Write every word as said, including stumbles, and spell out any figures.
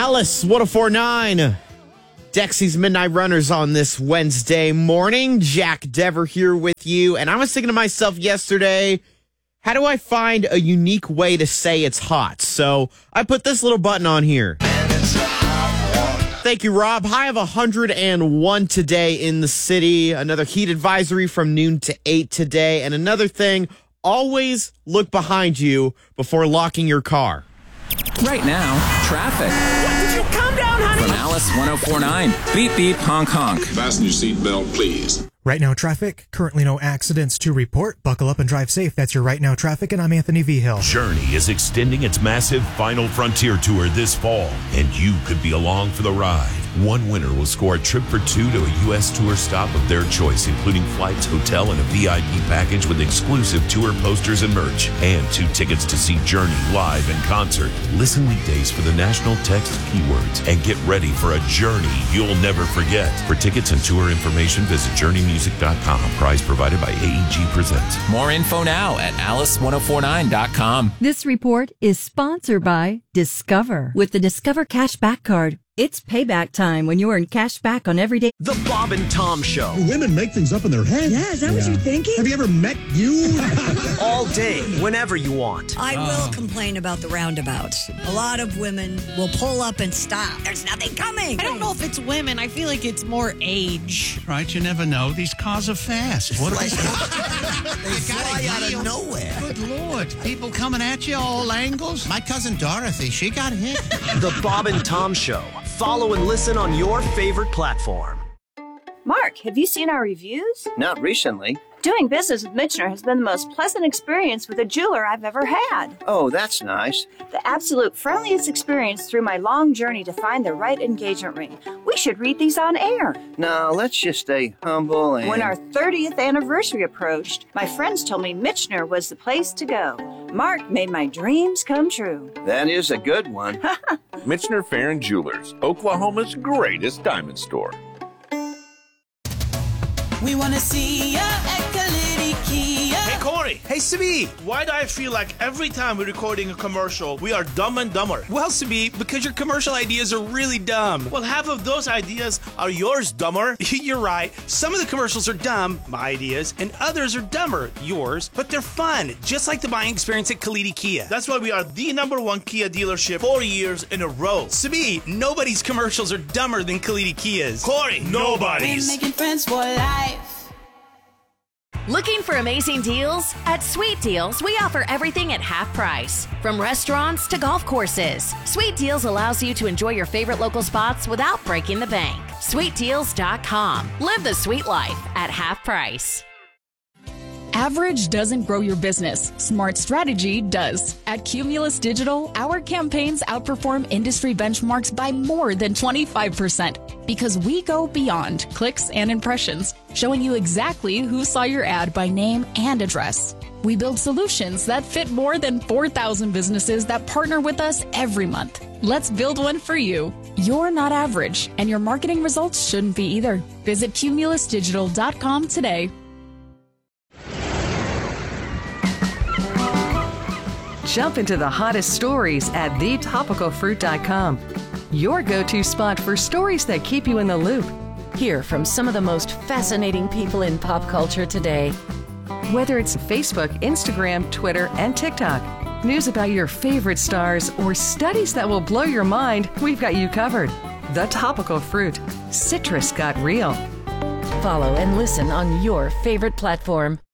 Alice, one oh four point nine. Dexy's Midnight Runners on this Wednesday morning. Jack Dever here with you. And I was thinking to myself yesterday, how do I find a unique way to say it's hot? So I put this little button on here. Thank you, Rob. High of one hundred one today in the city. Another heat advisory from noon to eight today. And another thing, always look behind you before locking your car. Right now, traffic. What, did you calm down, honey? From Alice one oh four point nine. Beep, beep, honk, honk. Fasten your seatbelt, please. Right Now Traffic. Currently no accidents to report. Buckle up and drive safe. That's your Right Now Traffic, and I'm Anthony V. Hill. Journey is extending its massive Final Frontier tour this fall, and you could be along for the ride. One winner will score a trip for two to a U S tour stop of their choice, including flights, hotel, and a V I P package with exclusive tour posters and merch, and two tickets to see Journey live in concert. Listen weekdays for the national text keywords and get ready for a journey you'll never forget. For tickets and tour information, visit journey music dot com. Prize provided by A E G Presents. More info now at alice ten forty-nine dot com. This report is sponsored by Discover. With the Discover Cashback Card, it's payback time when you earn cash back on every day. The Bob and Tom Show. Women make things up in their head. Yeah, is that yeah. what you're thinking? Have you ever met you? All day, whenever you want. I will complain about the roundabouts. A lot of women will pull up and stop. There's nothing coming. I don't know if it's women. I feel like it's more age. Right, you never know. These cars are fast. What like, they fly out of nowhere. Good Lord. People coming at you all angles. My cousin Dorothy, she got hit. The Bob and Tom Show. Follow and listen on your favorite platform. Mark, have you seen our reviews? Not recently. Doing business with Michener has been the most pleasant experience with a jeweler I've ever had. Oh, that's nice. The absolute friendliest experience through my long journey to find the right engagement ring. We should read these on air. No, let's just stay humble and... When our thirtieth anniversary approached, my friends told me Michener was the place to go. Mark made my dreams come true. That is a good one. Michener Farron Jewelers, Oklahoma's greatest diamond store. We want to see ya at Kalidi Kia. Hey, Corey. Hey, Sabi. Why do I feel like every time we're recording a commercial, we are dumb and dumber? Well, Sabi, because your commercial ideas are really dumb. Well, half of those ideas are yours, dumber. You're right. Some of the commercials are dumb, my ideas, and others are dumber, yours, but they're fun, just like the buying experience at Kalidi Kia. That's why we are the number one Kia dealership four years in a row. Sabi, nobody's commercials are dumber than Kalidi Kia's. Corey, nobody's. We're making friends for life. Looking for amazing deals? At Sweet Deals, we offer everything at half price. From restaurants to golf courses, Sweet Deals allows you to enjoy your favorite local spots without breaking the bank. sweet deals dot com. Live the sweet life at half price. Average doesn't grow your business. Smart strategy does. At Cumulus Digital, our campaigns outperform industry benchmarks by more than twenty-five percent because we go beyond clicks and impressions, showing you exactly who saw your ad by name and address. We build solutions that fit more than four thousand businesses that partner with us every month. Let's build one for you. You're not average, and your marketing results shouldn't be either. Visit cumulus digital dot com today. Jump into the hottest stories at the topical fruit dot com. Your go-to spot for stories that keep you in the loop. Hear from some of the most fascinating people in pop culture today. Whether it's Facebook, Instagram, Twitter, and TikTok, news about your favorite stars, or studies that will blow your mind, we've got you covered. The Topical Fruit. Citrus got real. Follow and listen on your favorite platform.